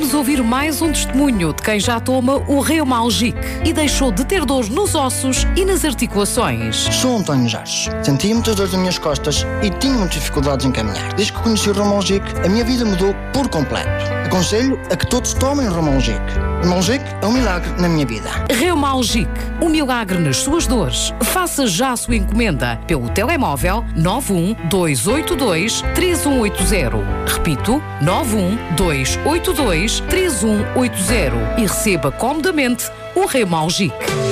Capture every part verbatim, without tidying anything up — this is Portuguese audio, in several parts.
Vamos ouvir mais um testemunho de quem já toma o Reumalgic e deixou de ter dores nos ossos e nas articulações. Sou António Jorge. Sentia muitas dores nas minhas costas e tinha muitas dificuldades em caminhar. Desde que conheci o Reumalgic, a minha vida mudou por completo. Aconselho a que todos tomem o Reumalgic. O Reumalgic é um milagre na minha vida. Reumalgic, um milagre nas suas dores. Faça já a sua encomenda pelo telemóvel nove um dois oito dois três um oito zero. Repito, nove um dois oito dois três um oito zero e receba comodamente o Reumalgic.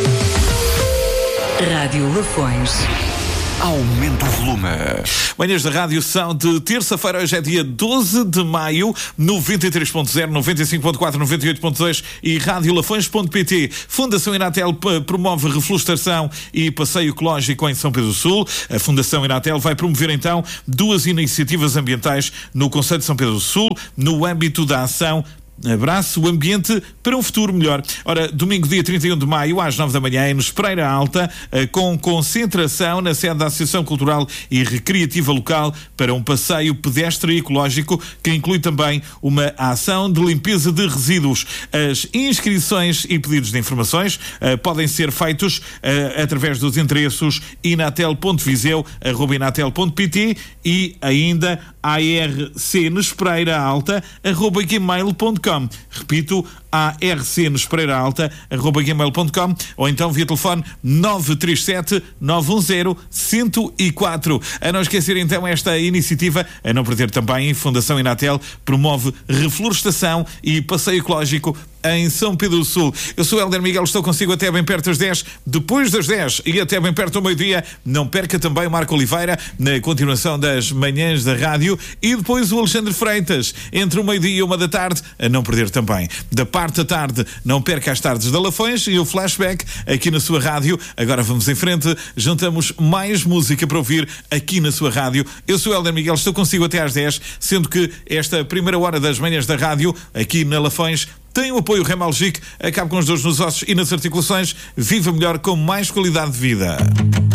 Rádio Lafões. Aumenta o volume. Manhãs da Rádio são de terça-feira, hoje é dia doze de maio, noventa e três ponto zero, noventa e cinco ponto quatro, noventa e oito ponto dois e rádio lafões ponto pt. Fundação Inatel promove reflorestação e passeio ecológico em São Pedro do Sul. A Fundação Inatel vai promover então duas iniciativas ambientais no concelho de São Pedro do Sul, no âmbito da ação Abraço o Ambiente para um Futuro Melhor. Ora, domingo, dia trinta e um de maio, às nove da manhã, em Espreira Alta, com concentração na sede da Associação Cultural e Recreativa Local para um passeio pedestre ecológico que inclui também uma ação de limpeza de resíduos. As inscrições e pedidos de informações uh, podem ser feitos uh, através dos endereços inatel ponto viseu arroba inatel ponto pt e ainda arcnespreiraalta arroba gmail ponto com. Repito, arcnespreiraalta arroba gmail ponto com ou então via telefone nove três sete nove um zero um zero quatro. A não esquecer então esta iniciativa, a não perder também, a Fundação Inatel promove reflorestação e passeio ecológico em São Pedro do Sul. Eu sou Hélder Miguel, estou consigo até bem perto das dez, depois das dez e até bem perto do meio-dia. Não perca também o Marco Oliveira na continuação das manhãs da rádio e depois o Alexandre Freitas entre o meio-dia e uma da tarde, a não perder também. Da parte da tarde, não perca as tardes da Lafões e o flashback aqui na sua rádio. Agora vamos em frente, juntamos mais música para ouvir aqui na sua rádio. Eu sou Hélder Miguel, estou consigo até às dez, sendo que esta primeira hora das manhãs da rádio aqui na Lafões tem o apoio Reumalgic, acabe com as dores nos ossos e nas articulações, viva melhor com mais qualidade de vida.